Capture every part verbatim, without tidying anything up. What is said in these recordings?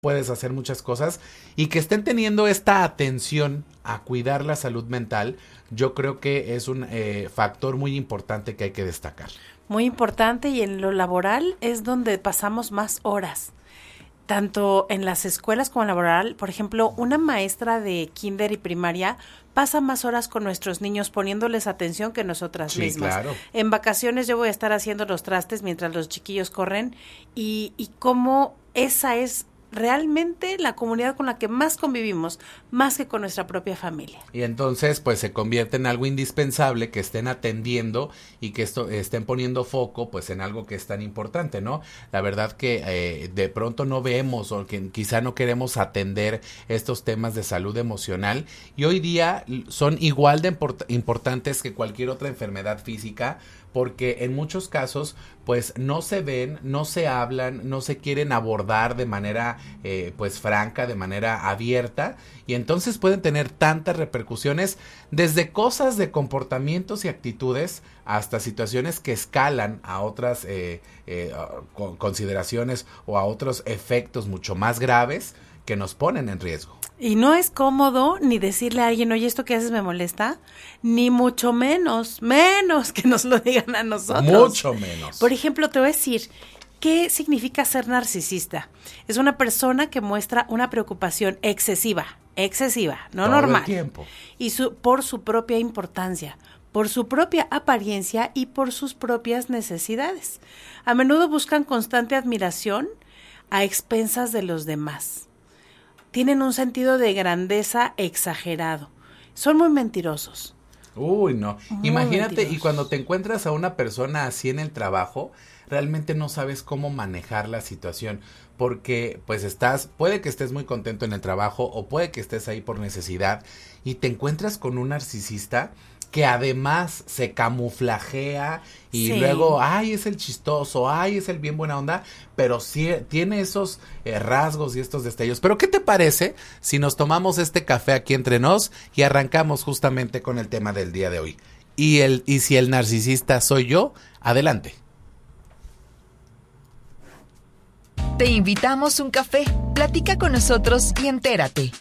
puedes hacer muchas cosas y que estén teniendo esta atención a cuidar la salud mental, yo creo que es un eh, factor muy importante que hay que destacar. Muy importante, y en lo laboral es donde pasamos más horas, tanto en las escuelas como en la laboral. Por ejemplo, una maestra de kinder y primaria pasa más horas con nuestros niños poniéndoles atención que nosotras Sí, mismas. claro. En vacaciones yo voy a estar haciendo los trastes mientras los chiquillos corren, y, y cómo esa es realmente la comunidad con la que más convivimos, más que con nuestra propia familia. Y entonces pues se convierte en algo indispensable que estén atendiendo y que esto estén poniendo foco pues en algo que es tan importante, ¿no? La verdad que eh, de pronto no vemos o que quizá no queremos atender estos temas de salud emocional, y hoy día son igual de import- importantes que cualquier otra enfermedad física, porque en muchos casos pues no se ven, no se hablan, no se quieren abordar de manera eh, pues franca, de manera abierta, y entonces pueden tener tantas repercusiones desde cosas de comportamientos y actitudes hasta situaciones que escalan a otras eh, eh, consideraciones o a otros efectos mucho más graves que nos ponen en riesgo. Y no es cómodo ni decirle a alguien, oye, esto que haces me molesta, ni mucho menos, menos que nos lo digan a nosotros. Mucho menos. Por ejemplo, te voy a decir, ¿qué significa ser narcisista? Es una persona que muestra una preocupación excesiva, excesiva, no Todo normal. el tiempo. Y su, por su propia importancia, por su propia apariencia y por sus propias necesidades. A menudo buscan constante admiración a expensas de los demás. Tienen un sentido de grandeza exagerado. Son muy mentirosos. Uy, no. Muy Imagínate, mentirosos. y cuando te encuentras a una persona así en el trabajo, realmente no sabes cómo manejar la situación, porque pues estás, puede que estés muy contento en el trabajo o puede que estés ahí por necesidad y te encuentras con un narcisista que además se camuflajea y Sí. luego, ay, es el chistoso, ay, es el bien buena onda, pero sí tiene esos eh, rasgos y estos destellos. Pero ¿qué te parece si nos tomamos este café aquí entre nos y arrancamos justamente con el tema del día de hoy? Y, el, y si el narcisista soy yo, adelante. Te invitamos un café. Platica con nosotros y entérate.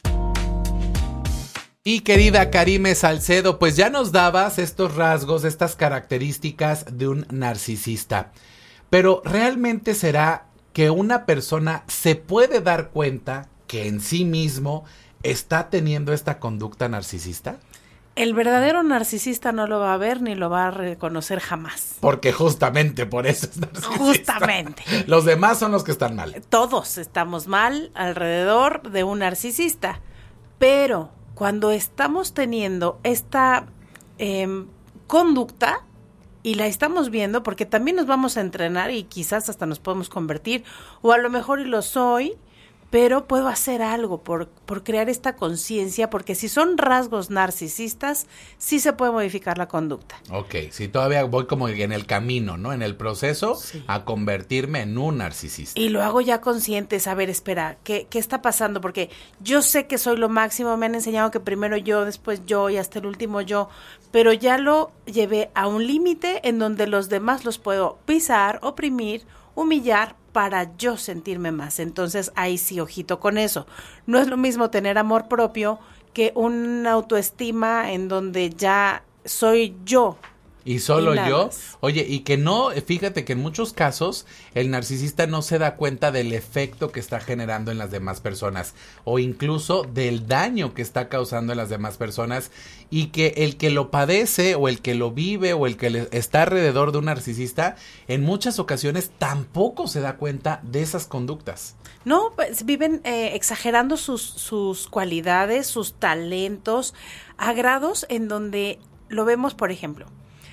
Y querida Karime Salcedo, pues ya nos dabas estos rasgos, estas características de un narcisista. Pero ¿realmente será que una persona se puede dar cuenta que en sí mismo está teniendo esta conducta narcisista? El verdadero narcisista no lo va a ver ni lo va a reconocer jamás. Porque justamente por eso es narcisista. Justamente. Los demás son los que están mal. Todos estamos mal alrededor de un narcisista, pero cuando estamos teniendo esta eh, conducta y la estamos viendo, porque también nos vamos a entrenar y quizás hasta nos podemos convertir, o a lo mejor y lo soy, pero puedo hacer algo por, por crear esta conciencia, porque si son rasgos narcisistas, sí se puede modificar la conducta. Ok, si todavía voy como en el camino, ¿no? En el proceso Sí. a convertirme en un narcisista. Y lo hago ya consciente, saber, espera, ¿qué, ¿qué está pasando? Porque yo sé que soy lo máximo, me han enseñado que primero yo, después yo y hasta el último yo, pero ya lo llevé a un límite en donde los demás los puedo pisar, oprimir, humillar para yo sentirme más. Entonces ahí sí, ojito con eso. No es lo mismo tener amor propio que una autoestima en donde ya soy yo. Y solo Y nada yo, más. oye, y que no, fíjate que en muchos casos el narcisista no se da cuenta del efecto que está generando en las demás personas o incluso del daño que está causando en las demás personas, y que el que lo padece o el que lo vive o el que le está alrededor de un narcisista en muchas ocasiones tampoco se da cuenta de esas conductas. No, pues viven eh, exagerando sus, sus cualidades, sus talentos, a grados en donde lo vemos, por ejemplo,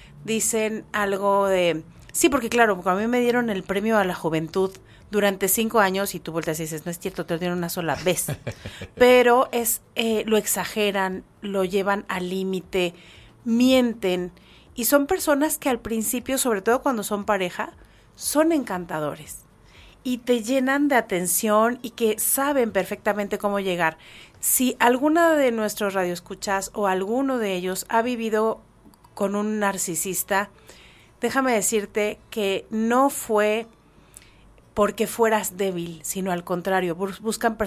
dicen algo de, sí, porque claro, cuando a mí me dieron el premio a la juventud durante cinco años y tú volteas y dices, no es cierto, te lo dieron una sola vez, pero es eh, lo exageran, lo llevan al límite, mienten, y son personas que al principio, sobre todo cuando son pareja, son encantadores y te llenan de atención y que saben perfectamente cómo llegar. Si alguna de nuestros radioescuchas o alguno de ellos ha vivido con un narcisista, déjame decirte que no fue porque fueras débil, sino al contrario, bus- buscan